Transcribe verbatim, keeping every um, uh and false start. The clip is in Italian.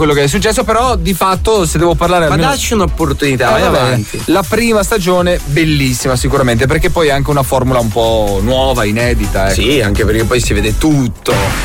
quello che è successo, però di fatto se devo parlare ma almeno... dacci un'opportunità, Eh, vai vabbè, avanti. la prima stagione bellissima sicuramente, perché poi è anche una formula un po' nuova, inedita, ecco. Sì, anche perché poi si vede tutto.